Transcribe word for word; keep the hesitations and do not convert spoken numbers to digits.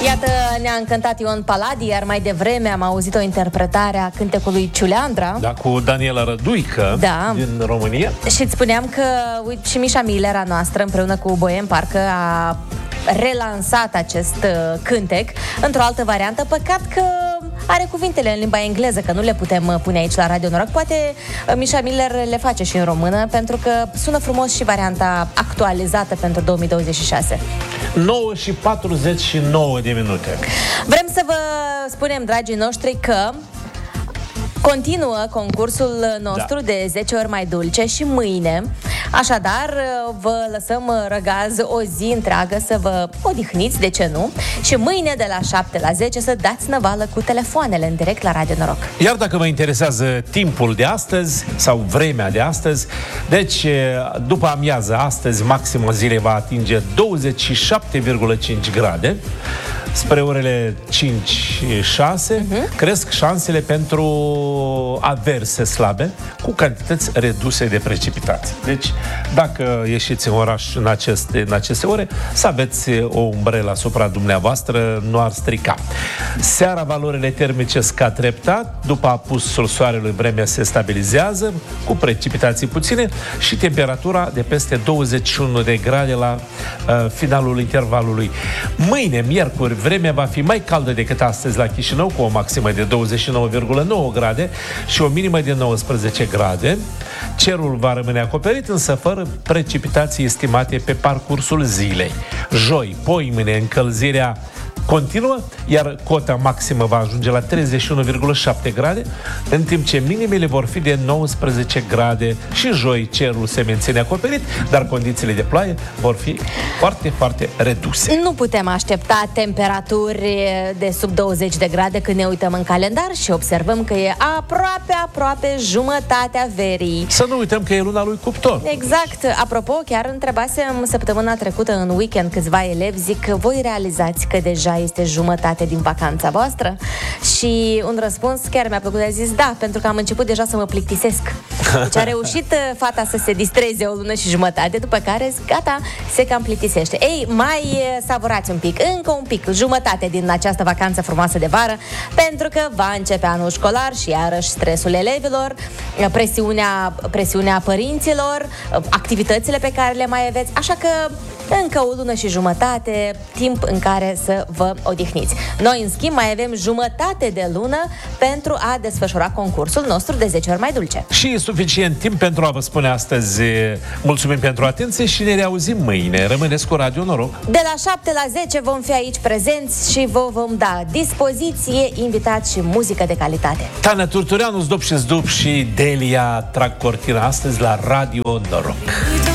Iată, ne-a încântat Ion Paladi, iar mai devreme am auzit o interpretare a cântecului Ciuleandra. Da, cu Daniela Răduică, da, din România. Și îți spuneam că, uite, și Mișa Millera noastră, împreună cu Boiem, parcă a relansat acest uh, cântec într-o altă variantă. Păcat că are cuvintele în limba engleză, că nu le putem uh, pune aici la Radio Noroc. Poate uh, Mișa Miller le face și în română, pentru că sună frumos și varianta actualizată pentru două mii douăzeci și șase. nouă și patruzeci și nouă de minute. Vrem să vă spunem, dragii noștri, că continuă concursul nostru, da, de zece ori mai dulce și mâine. Așadar, vă lăsăm răgaz o zi întreagă să vă odihniți, de ce nu? Și mâine de la șapte la zece să dați năvală cu telefoanele în direct la Radio Noroc. Iar dacă vă interesează timpul de astăzi sau vremea de astăzi, deci după amiază astăzi maxima zilei va atinge douăzeci și șapte virgulă cinci grade. Spre orele cinci șase uh-huh. cresc șansele pentru averse slabe cu cantități reduse de precipitații. Deci, dacă ieșiți în oraș în aceste, în aceste ore, să aveți o umbrelă asupra dumneavoastră, nu ar strica. Seara valorile termice scad treptat, după apusul soarelui vremea se stabilizează cu precipitații puține și temperatura de peste douăzeci și unu de grade la uh, finalul intervalului. Mâine, miercuri, vremea va fi mai caldă decât astăzi la Chișinău, cu o maximă de douăzeci și nouă virgulă nouă grade și o minimă de nouăsprezece grade. Cerul va rămâne acoperit, însă fără precipitații estimate pe parcursul zilei. Joi, poimâine, încălzirea continuă, iar cota maximă va ajunge la treizeci și unu virgulă șapte grade, în timp ce minimele vor fi de nouăsprezece grade. Și joi cerul se menține acoperit, dar condițiile de ploaie vor fi foarte, foarte reduse. Nu putem aștepta temperaturi de sub douăzeci de grade când ne uităm în calendar și observăm că e aproape, aproape jumătatea verii. Să nu uităm că e luna lui Cuptor. Exact. Apropo, chiar întrebasem săptămâna trecută în weekend câțiva elevi, zic că voi realizați că deja este jumătate din vacanța voastră? Și un răspuns chiar mi-a plăcut, a zis da, pentru că am început deja să mă plictisesc. Deci a reușit fata să se distreze o lună și jumătate, după care gata, se cam plictisește. Ei, mai savurați un pic, încă un pic, jumătate din această vacanță frumoasă de vară, pentru că va începe anul școlar și iarăși stresul elevilor, presiunea, presiunea părinților, activitățile pe care le mai aveți, așa că încă o lună și jumătate, timp în care să vă odihniți. Noi, în schimb, mai avem jumătate de lună pentru a desfășura concursul nostru de zece ori mai dulce. Și e suficient timp pentru a vă spune astăzi mulțumim pentru atenție și ne reauzim mâine. Rămâneți cu Radio Noroc. De la șapte la zece vom fi aici prezenți și vă vom da dispoziție, invitați și muzică de calitate. Tana Turtureanu, Zdop și Zdup și Delia trag cortina astăzi la Radio Noroc.